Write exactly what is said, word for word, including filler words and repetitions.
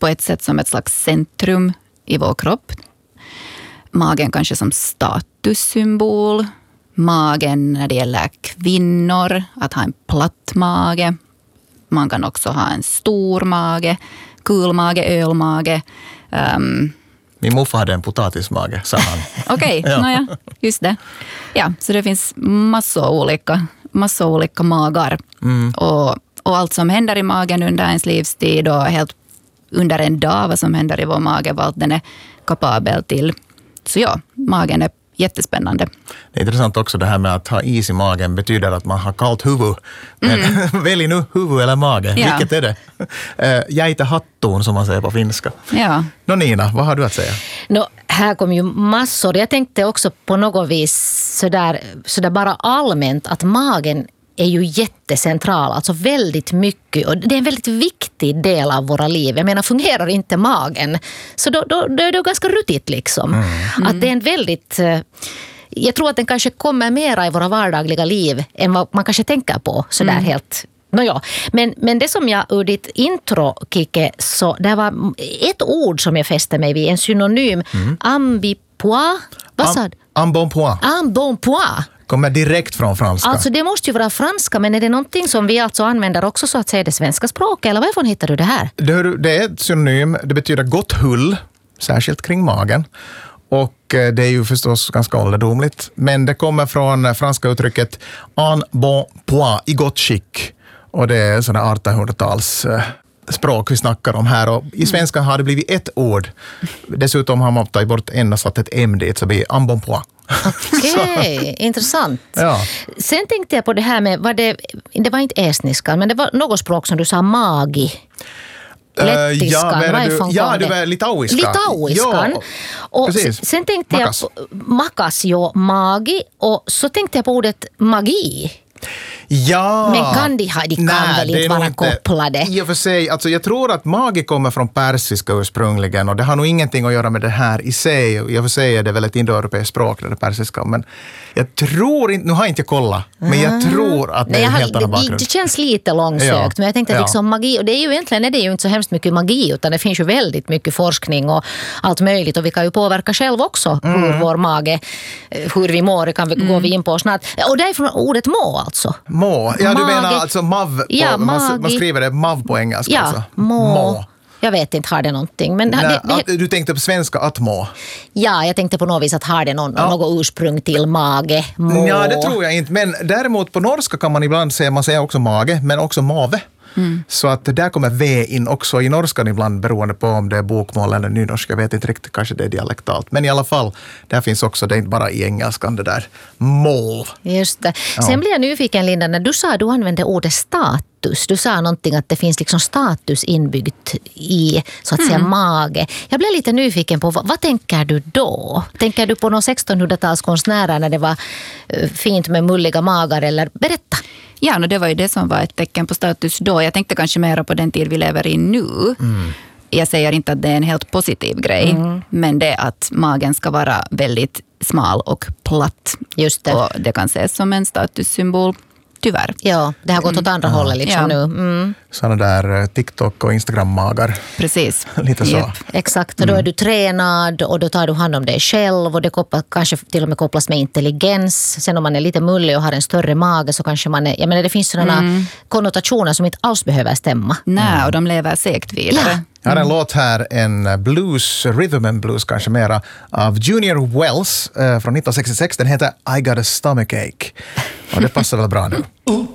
på ett sätt som ett slags centrum i vår kropp. Magen kanske som statussymbol. Magen när det gäller kvinnor, att ha en platt mage. Man kan också ha en stor mage, kulmage, ölmage. Um, Min morfar hade en potatismage, sa han. Okej, okay, ja. ja, just det. Ja, så det finns massor olika, massor olika magar. Mm. Och, och allt som händer i magen under ens livstid och helt under en dag, vad som händer i vår mage, vad den är kapabel till. Så ja, magen är jättespännande. Det är intressant också det här med att ha is i magen betyder att man har kallt huvud. Men mm. välj nu huvud eller mage. Ja. Vilket är det? Uh, jäitä hattuun som man säger på finska. Ja. Nå Nina, vad har du att säga? No, här kom ju massor. Jag tänkte också på något vis sådär, sådär bara allmänt att magen är ju jättecentral, alltså väldigt mycket, och det är en väldigt viktig del av våra liv. Jag menar, fungerar inte magen så då, då, då är det ganska ruttigt liksom. Mm. Mm. Att det är en väldigt, jag tror att den kanske kommer mera i våra vardagliga liv än vad man kanske tänker på sådär mm. helt. No ja. men, men det som jag ur ditt intro, Kike, så det var ett ord som jag fäste mig vid, en synonym, mm. ambipois, vad sa du? Embonpoint. Embonpoint. Kommer direkt från franska. Alltså det måste ju vara franska, men är det någonting som vi alltså använder också så att säga det svenska språket, eller varifrån hittar du det här? Det, det är ett synonym, det betyder gott hull, särskilt kring magen. Och det är ju förstås ganska ålderdomligt, men det kommer från franska uttrycket en bon point, i gott skick. Och det är sådana artonhundratals språk vi snackar om här, och i svenska har det blivit ett ord. Dessutom har man tagit bort en och satt ett M dit, så blir det en bon point. Okej, okay, intressant. Ja. Sen tänkte jag på det här med, var det, det var inte estniska, men det var något språk som du sa, magi. Lettiskan, uh, ja, varifrån du, ja, det? det var litauiska. Litauiskan. Ja, och precis. Sen tänkte makas. jag på makas, ja, magi, och så tänkte jag på ordet magi. Ja. Men kan de, de kan Nej, väl inte vara inte, kopplade? I och för sig, alltså jag tror att magi kommer från persiska ursprungligen, och det har nog ingenting att göra med det här i sig. I och för sig är det väl ett indoeuropeiskt språk, det persiska, men jag tror inte, nu har jag inte kollat, men jag tror att det Nej, är en helt annan bakgrund. Det känns lite långsökt, ja. Men jag tänkte att liksom magi, och det är ju egentligen är det ju inte så hemskt mycket magi, utan det finns ju väldigt mycket forskning och allt möjligt, och vi kan ju påverka själv också mm. hur vår mage, hur vi mår, det kan vi, mm. gå vi in på snart. Och det är från ordet må alltså. Må, ja, du menar alltså mav, på, ja, man, man skriver det mav på engelska. Ja, alltså. må. må. Jag vet inte, har det någonting. Men Nej, det, det, du tänkte på svenska att må? Ja, jag tänkte på något vis att har det någon, ja. något ursprung till mage, må. Ja, det tror jag inte. Men däremot på norska kan man ibland säga, man säger också mage, men också mave. Mm. Så att där kommer V in också i norskan ibland, beroende på om det är bokmål eller nynorska. Jag vet inte riktigt, kanske det är dialektalt. Men i alla fall, där finns också, det är inte bara i engelskan det där må. Just det. Ja. Sen blir jag nyfiken, Linda, när du sa, du använde ordet status. Du sa någonting att det finns liksom status inbyggt i, så att mm. säga, mage. Jag blev lite nyfiken på, vad, vad tänker du då? Tänker du på någon sextonhundratals-konstnärer när det var uh, fint med mulliga magar, eller berätta? Ja, och det var ju det som var ett tecken på status då. Jag tänkte kanske mer på den tid vi lever i nu. Mm. Jag säger inte att det är en helt positiv grej, mm. men det är att magen ska vara väldigt smal och platt. Just det. Och det kan ses som en statussymbol, tyvärr. Ja, det har gått åt andra mm. hållet liksom ja. nu. Mm. Sådana där TikTok- och Instagram-magar. Precis. Lite så. Yep. Exakt, och då är du tränad och då tar du hand om dig själv, och det kopplar, kanske till och med kopplas med intelligens. Sen om man är lite mullig och har en större mage så kanske man är, jag menar det finns sådana mm. konnotationer som inte alls behöver stämma. Nej, mm. och de lever säkert vidare. Ja. Jag har en mm. låt här, en blues, rhythm and blues kanske mera, av Junior Wells eh, från nittonhundrasextiosex. Den heter I Got a Stomachache. Och det passar väl bra nu.